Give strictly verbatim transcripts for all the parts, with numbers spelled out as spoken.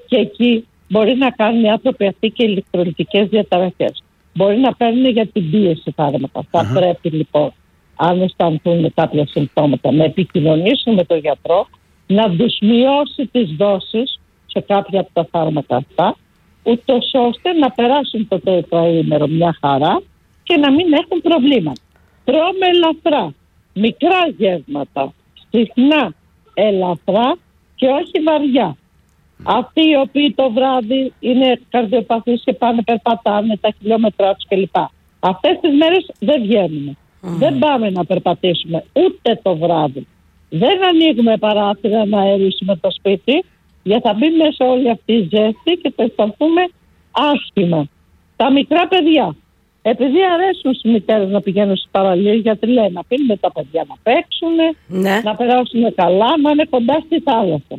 Και εκεί μπορεί να κάνουν οι άνθρωποι αυτοί και ηλεκτρολυτικές διαταραχές. Μπορεί να παίρνουν για την πίεση φάρμακα. Θα uh-huh. πρέπει λοιπόν, αν αισθανθούν κάποια συμπτώματα, να επικοινωνήσουν με τον γιατρό, να τους μειώσει τις δόσεις σε κάποια από τα φάρμακα αυτά, ούτως ώστε να περάσουν το τετραήμερο μια χαρά και να μην έχουν προβλήματα. Τρώμε ελαφρά, μικρά γεύματα, συχνά ελαφρά και όχι βαριά. Αυτοί οι οποίοι το βράδυ είναι καρδιοπαθείς και πάνε περπατάνε τα χιλιόμετρά τους κλπ. Αυτές τις μέρες δεν βγαίνουμε. Mm. Δεν πάμε να περπατήσουμε ούτε το βράδυ. Δεν ανοίγουμε παράθυρα να αερίσουμε το σπίτι, γιατί θα μπει μέσα όλη αυτή η ζέστη και θα αισθανθούμε άσχημα. Τα μικρά παιδιά, επειδή αρέσουν στις μητέρες να πηγαίνουν στις παραλίες, γιατί λένε να πίνουμε τα παιδιά να παίξουν, ναι. να περάσουν καλά, να είναι κοντά στη θάλασσα.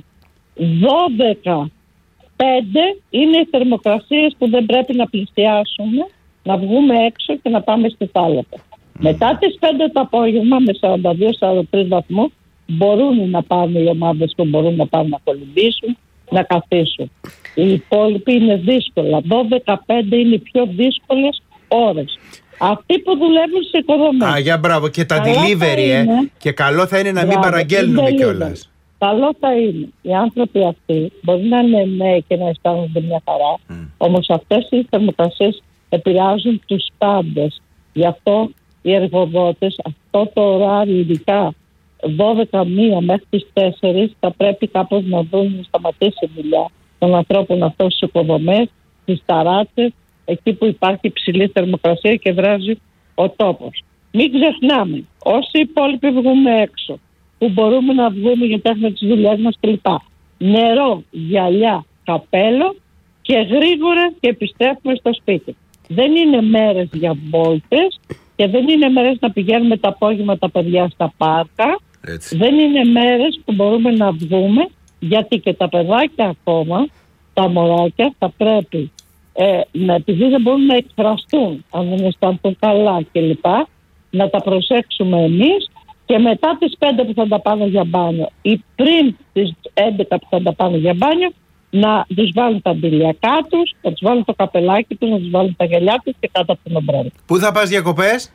δώδεκα πέντε είναι οι θερμοκρασίες που δεν πρέπει να πλησιάσουμε, να βγούμε έξω και να πάμε στη θάλασσα. Mm. Μετά τις πέντε το απόγευμα με σαράντα δύο σαράντα τρεις βαθμούς μπορούν να πάνε οι ομάδες που μπορούν να πάνε να κολυμπήσουν, να καθίσουν. Οι υπόλοιποι είναι δύσκολα. δώδεκα πέντε είναι οι πιο δύσκολες ώρες. Αυτοί που δουλεύουν σε οικοδομές. Α, για μπράβο. Και τα delivery, ε. Και καλό θα είναι να μπράβο, μην παραγγέλνουμε κιόλας. Καλό θα είναι οι άνθρωποι αυτοί, μπορεί να είναι νέοι και να αισθάνονται μια χαρά, mm. όμως αυτές οι θερμοκρασίες επηρεάζουν τους πάντες. Γι' αυτό οι εργοδότες, αυτό το ωράριο, ειδικά δώδεκα μία μέχρι τις τέσσερις, θα πρέπει κάπως να δουν να σταματήσει η δουλειά των ανθρώπων αυτών στις οικοδομές, στις ταράτσες, εκεί που υπάρχει υψηλή θερμοκρασία και βράζει ο τόπος. Μην ξεχνάμε, όσοι υπόλοιποι βγούμε έξω, που μπορούμε να βγούμε γιατί έχουμε τις δουλειές μας κλπ. Νερό, γυαλιά, καπέλο και γρήγορα και επιστρέφουμε στο σπίτι. Δεν είναι μέρες για βόλτες και δεν είναι μέρες να πηγαίνουμε τα απόγευμα τα παιδιά στα πάρκα. Έτσι. Δεν είναι μέρες που μπορούμε να βγούμε, γιατί και τα παιδάκια ακόμα, τα μωράκια θα πρέπει ε, να, επειδή δεν μπορούν να εκφραστούν αν δεν αισθανθούν καλά κλπ, να τα προσέξουμε εμείς. Και μετά τις πέντε που θα τα πάνε για μπάνιο ή πριν τις έντεκα που θα τα πάνε για μπάνιο, να τους βάλουν τα μπιλιακά τους, να τους βάλουν το καπελάκι τους, να τους βάλουν τα γυαλιά τους και κάτω από την ομπρέλα. Πού θα πας διακοπές?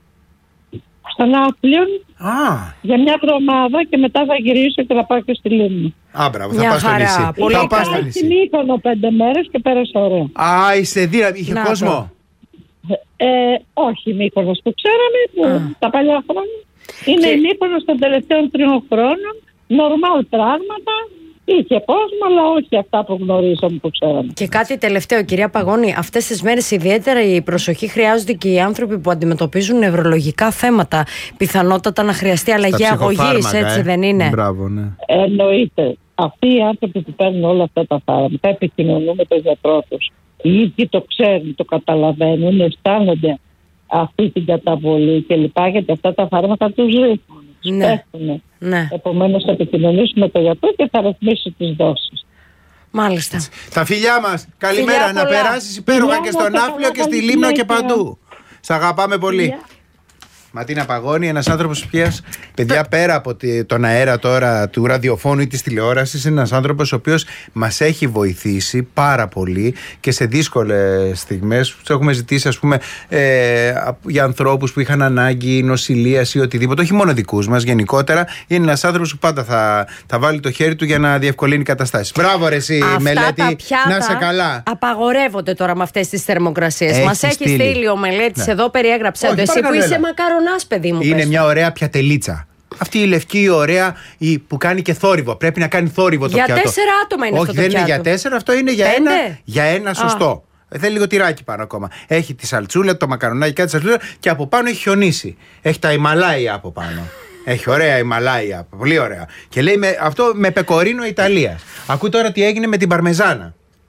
Στον Άπλιον για μια εβδομάδα και μετά θα γυρίσω και θα πάω και στη Λίμνο. Α, μπράβο, θα πας στο νησί. Πολύ θα πας στο νησί. Στην Μύκονο πέντε μέρες και πέρασε ωραία. Α, είσαι δύναμη, είχε να, κόσμο. Ε, όχι Μύκονος που ξέραμε, που, τα παλιά χρόνια. Είναι η Μύκονος των τελευταίων τριών χρόνων, νορμάλ πράγματα, είχε κόσμο, αλλά όχι αυτά που γνωρίζαμε, που ξέραμε. Και κάτι τελευταίο, κυρία Παγώνη, αυτές τις μέρες ιδιαίτερα η προσοχή χρειάζονται και οι άνθρωποι που αντιμετωπίζουν νευρολογικά θέματα. Πιθανότατα να χρειαστεί αλλαγή αγωγής, έτσι ε? δεν είναι? Μπράβο, ναι. Εννοείται. Αυτοί οι άνθρωποι που παίρνουν όλα αυτά τα φάρμακα επικοινωνούν με τον γιατρό τους. Οι ίδιοι το ξέρουν, το καταλαβαίνουν, αισθάνονται αυτή την καταβολή κλπ. Γιατί αυτά τα φάρμακα τους ρίχνουν, τους ναι. πέφτουν. Ναι. Επομένως θα επικοινωνήσουμε με τον γιατρό και θα ρυθμίσει τις δόσεις. Μάλιστα. Τα φιλιά μας. Καλημέρα. Φιλιά να περάσεις υπέροχα και στον Άφλιο και στη Λίμνο και παντού. Σ' αγαπάμε πολύ. Φιλιά. Ματίνα Παγώνη, ένας άνθρωπος που, παιδιά, πέρα από τον αέρα τώρα του ραδιοφώνου ή της τηλεόρασης, είναι ένας άνθρωπος ο οποίος μας έχει βοηθήσει πάρα πολύ και σε δύσκολες στιγμές. Τους έχουμε ζητήσει, ας πούμε, ε, για ανθρώπους που είχαν ανάγκη νοσηλείας ή οτιδήποτε, όχι μόνο δικούς μας, γενικότερα. Είναι ένας άνθρωπος που πάντα θα, θα βάλει το χέρι του για να διευκολύνει καταστάσεις. Μπράβο, ρε εσύ, Μελέτη, να είσαι καλά. Απαγορεύονται τώρα με αυτές τις θερμοκρασίες. Μας έχει στείλει, στείλει ο Μελέτης, ναι. εδώ περιέγραψε το. Εσύ που είσαι μακαρονάς, παιδί μου. Είναι μια ωραία πιατελίτσα. Αυτή η λευκή, η ωραία, η που κάνει και θόρυβο. Πρέπει να κάνει θόρυβο το για πιάτο. Για τέσσερα άτομα είναι όχι, αυτό το πιάτο. Όχι, δεν είναι για τέσσερα, αυτό είναι για Πέντε? ένα, για ένα σωστό. Α. Θέλει λίγο τυράκι πάνω ακόμα. Έχει τη σαλτσούλα, το μακαρονάκι, κάτι σαλτσούλα και από πάνω έχει χιονίσει. Έχει τα Ιμαλάια από πάνω. Έχει ωραία Ιμαλάια, πολύ ωραία. Και λέει με, αυτό με πεκορίνο Ιταλίας. Ακού τώρα τι έγινε με την παρμεζάνα.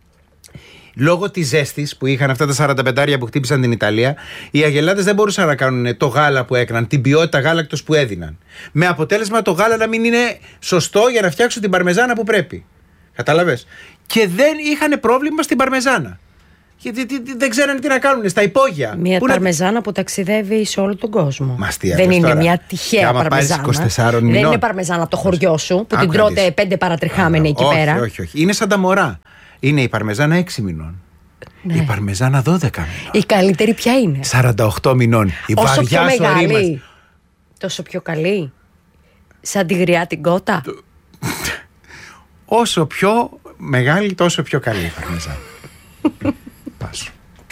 Λόγω της ζέστης που είχαν αυτά τα σαράντα πέντε που χτύπησαν την Ιταλία, οι αγελάδες δεν μπορούσαν να κάνουν το γάλα που έκαναν, την ποιότητα γάλακτος που έδιναν. Με αποτέλεσμα το γάλα να μην είναι σωστό για να φτιάξουν την παρμεζάνα που πρέπει. Κατάλαβες? Και δεν είχαν πρόβλημα στην παρμεζάνα. Γιατί δεν ξέρανε τι να κάνουν στα υπόγεια. Μια Πού παρμεζάνα να... που ταξιδεύει σε όλο τον κόσμο. Μαστία, δεν είναι τώρα. μια τυχαία παρμεζάνα. Δεν είναι παρμεζάνα από το χωριό σου που Άκου την τρώτε πέντε παρατριχάμενοι εκεί όχι, πέρα. Όχι, όχι. Είναι σαν τα μωρά. Είναι η παρμεζάνα έξι μηνών. Ναι. Η παρμεζάνα δώδεκα μηνών. Η καλύτερη ποια είναι? σαράντα οκτώ μηνών. Η όσο βαριά πιο μεγάλη, μας... τόσο πιο καλή. Σαν τη γριά την κότα. Όσο πιο μεγάλη, τόσο πιο καλή η παρμεζάνα. Πάσου.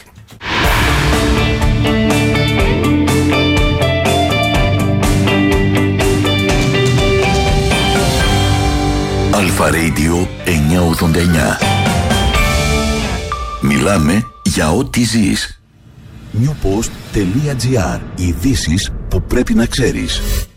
Αλφα Radio εννιακόσια ογδόντα εννιά. Μιλάμε για ό,τι ζεις. newpost.gr. Ειδήσεις που πρέπει να ξέρεις.